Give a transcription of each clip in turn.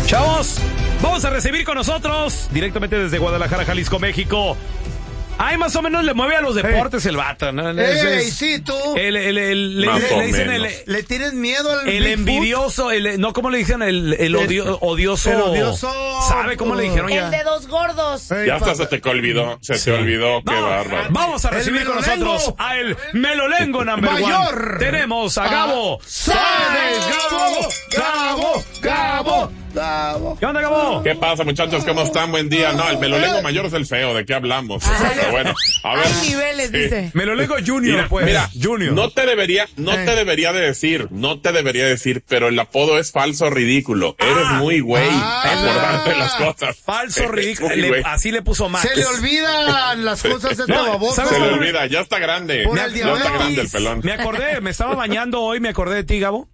Chavos, vamos a recibir con nosotros, directamente desde Guadalajara, Jalisco, México. Ay, más o menos le mueve a los deportes el vato, ¿no? Sí, tú. Le dicen ¿Le tienes miedo al el envidioso, no, ¿cómo le dicen? El odioso. El odioso. ¿Sabe cómo le dijeron ya? El de dos gordos. Ya hasta se te olvidó, te olvidó, qué bárbaro. Vamos a recibir con nosotros a el Melolengo number one. Tenemos a Gabo Sáenz. Gabo. ¿Qué onda, Gabo? ¿Qué pasa, muchachos? ¿Cómo están? Buen día. No, el Melolengo mayor es el feo, ¿de qué hablamos? Pero bueno, a ver. Hay niveles, dice. Melolengo Junior, pues. Mira, Junior. no te debería decir, pero el apodo es falso ridículo. Eres muy güey acordarte las cosas. Falso ridículo. Así le puso Max. Se le olvidan las cosas de este baboso. Se le olvida, ya está grande. Por el ya está grande el pelón. Me acordé, me estaba bañando hoy, me acordé de ti, Gabo.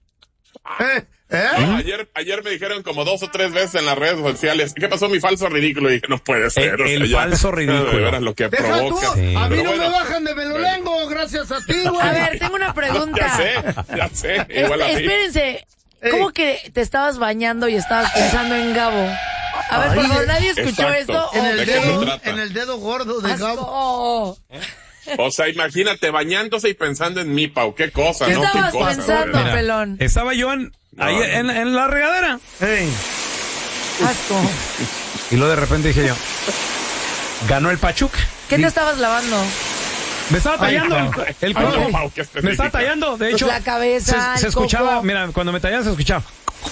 Ayer me dijeron como 2 o 3 veces en las redes sociales, ¿qué pasó mi falso ridículo? Y dije, no puede ser. El falso ridículo. De veras lo que provoca. Sí. A mí no me bajan de Melolengo, gracias a ti, güey. A ver, tengo una pregunta. Ya sé. Igual a mí. Espérense, ¿cómo que te estabas bañando y estabas pensando en Gabo? A ver, por favor, ¿nadie escuchó esto? En el dedo gordo de Gabo. O sea, imagínate, bañándose y pensando en mí, Pau, qué cosa, ¿Qué ¿no? estabas Qué cosa, pensando, ¿verdad? pelón? Estaba yo ahí en la regadera. Asco. Y luego de repente dije yo, ganó el Pachuca. ¿Qué te estabas lavando? Me estaba tallando el coco. Pau, qué Me estaba tallando, de hecho. Pues la cabeza, se el escuchaba, coco. mira, cuando me tallaban se escuchaba.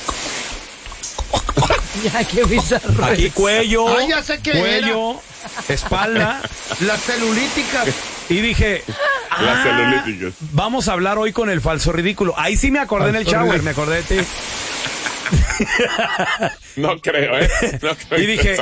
Ya, qué bizarro. Aquí cuello, ya sé qué cuello, espalda. Las celulíticas. Y dije, Las celulíticas. vamos a hablar hoy con el falso ridículo. Ahí sí me acordé en el shower, me acordé de ti. No creo, ¿eh? No creo. Y dije,